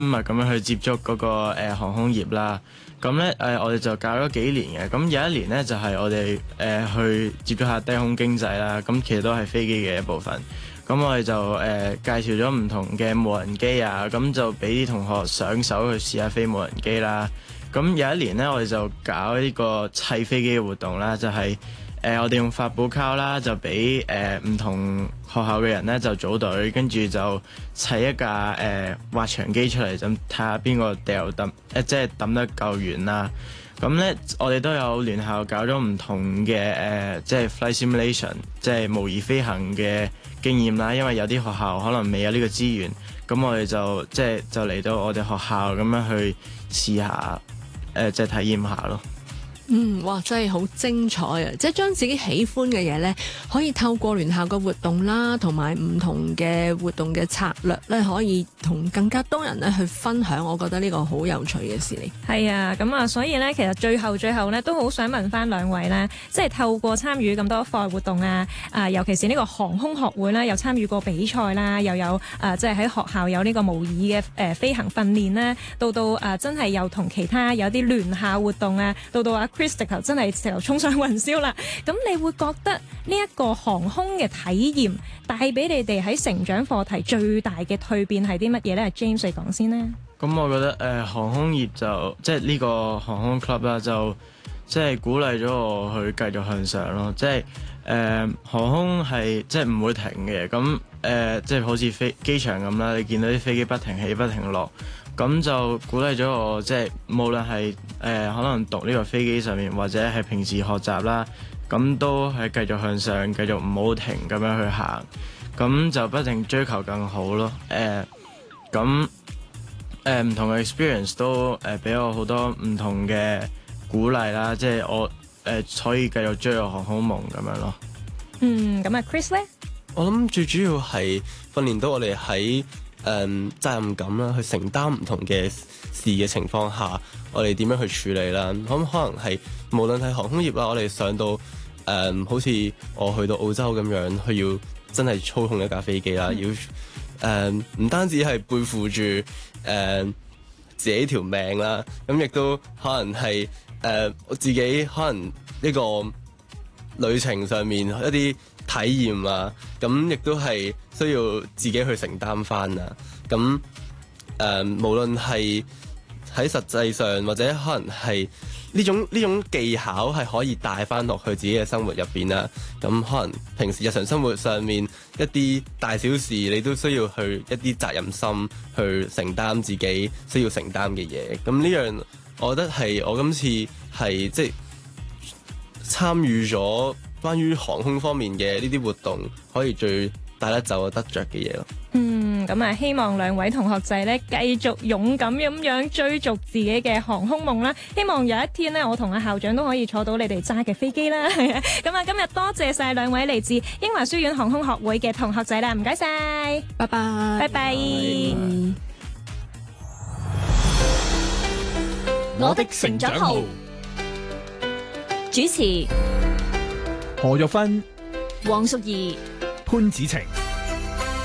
咁樣去接觸嗰個航空業啦。咁咧我哋就搞咗幾年嘅。咁有一年咧就係我哋去接觸下低空經濟啦。咁其實都係飛機嘅一部分。咁我哋就介紹咗唔同嘅無人機啊，咁就俾啲同學上手去試下飛無人機啦。咁有一年咧，我哋就搞呢個砌飛機嘅活動啦，就係我哋用發泡膠啦，就俾唔同學校嘅人咧就組隊，跟住就砌一架滑翔機出嚟，就睇下邊個掉抌即係抌得夠遠啦。咁咧，我哋都有聯校搞咗唔同嘅即係 flight simulation， 即係模擬飛行嘅經驗啦。因為有啲學校可能未有呢個資源，咁我哋就嚟到我哋學校咁樣去試下即係體驗下咯。 哇！真係好精彩啊！即係將自己喜歡嘅嘢呢，可以透過聯校嘅活動啦，同埋唔同嘅活動嘅策略呢，可以同更加多人呢去分享。我覺得呢個好有趣嘅事嚟。 係啊，咁啊，所以呢，其實最後呢，都好想問翻兩位呢，即係透過參與咁多課外活動啊，尤其是呢個航空學會呢，又參與過比賽啦，又有即係喺學校有呢個模擬嘅飛行訓練呢，到真係又同其他有啲聯校活動啊，到Chris 直頭真係直頭衝上雲霄啦！咁你會覺得呢一個航空嘅體驗帶俾你哋喺成長課題最大嘅蛻變係啲乜嘢呢？ James 你講先啦。 咁我覺得航空業就即係呢個航空 club 啦，就即係鼓勵咗我去繼續向上咯。即係航空係即係唔會停嘅。咁即係好似機場咁啦，你見到啲飛機不停起不停落。咁就鼓勵咗我，即係無論係可能讀呢個飛機上面，或者係平時學習啦，咁都係繼續向上，繼續唔好停咁樣去行，咁就不停追求更好咯。咁唔同嘅 experience 都俾我好多唔同嘅鼓勵啦，即係我可以繼續追我航空夢咁樣咯。 咁啊 Chris 咧？ 我諗最主要係訓練到我哋喺責任感啦，去承擔唔同嘅事嘅情況下，我哋點樣去處理啦？可能係無論係航空業啦，我哋上到好似我去到澳洲咁樣，佢要真係操控一架飛機啦，要唔單止係背負住自己條命啦，咁亦都可能係我自己可能呢個旅程上面一啲體驗啊，咁亦都係需要自己去承擔翻啊。咁無論係喺實際上或者可能係呢種技巧係可以帶翻落去自己嘅生活入邊啦。咁可能平時日常生活上面一啲大小事，你都需要去一啲責任心去承擔自己需要承擔嘅嘢。咁呢樣我覺得係我今次係即係參與咗關於航空方面嘅呢啲活動，可以最帶得走得着嘅嘢咯。 咁啊，希望兩位同學仔咧繼續勇敢咁樣追逐自己嘅航空夢啦！希望有一天咧，我同阿校長都可以坐到你哋揸嘅飛機啦！咁啊，今日多謝晒兩位嚟自英華書院航空學會嘅同學仔啦，唔該晒， 拜拜， 拜拜。 我的成長號主持何玉芬、 黃淑儀、 潘子晴。